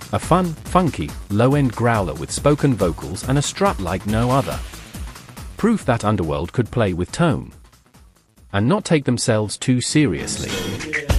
A fun, funky, low-end growler with spoken vocals and a strut like no other. Proof that Underworld could play with tone and not take themselves too seriously.